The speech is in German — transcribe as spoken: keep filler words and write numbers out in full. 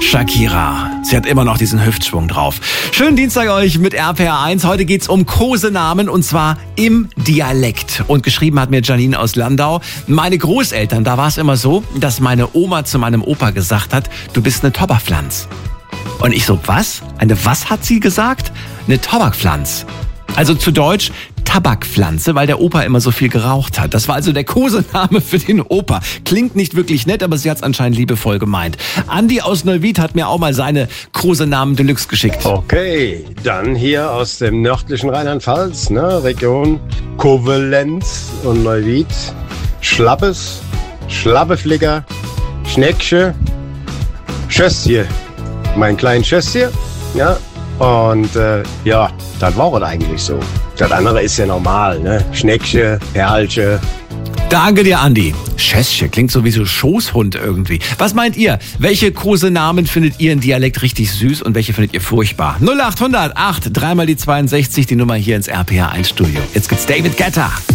Shakira. Sie hat immer noch diesen Hüftschwung drauf. Schönen Dienstag euch mit R P R eins. Heute geht's um Kosenamen und zwar im Dialekt. Und geschrieben hat mir Janine aus Landau. Meine Großeltern, da war es immer so, dass meine Oma zu meinem Opa gesagt hat, du bist eine Tobakpflanz. Und ich so, was? Eine was hat sie gesagt? Eine Tabakpflanz. Also zu Deutsch Tabakpflanze, weil der Opa immer so viel geraucht hat. Das war also der Kosename für den Opa. Klingt nicht wirklich nett, aber sie hat es anscheinend liebevoll gemeint. Andi aus Neuwied hat mir auch mal seine Kosenamen Deluxe geschickt. Okay, dann hier aus dem nördlichen Rheinland-Pfalz, ne, Region Koblenz und Neuwied. Schlappes, Schlappeflicker, Schnecksche, Schösschen. Mein kleines Schösschen, ja. Und äh, ja, das war es eigentlich so. Das andere ist ja normal, ne? Schnecksche, Perlche. Danke dir, Andi. Schässchen klingt so wie so Schoßhund irgendwie. Was meint ihr? Welche Kosenamen findet ihr im Dialekt richtig süß und welche findet ihr furchtbar? null acht hundert acht, dreimal die zweiundsechzig, die Nummer hier ins R P R eins Studio. Jetzt gibt's David Guetta.